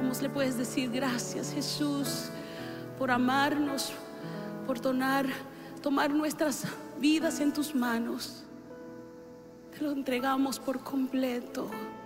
entregamos. Le puedes decir: gracias, Jesús, por amarnos, por tomar nuestras vidas en tus manos. Te lo entregamos por completo.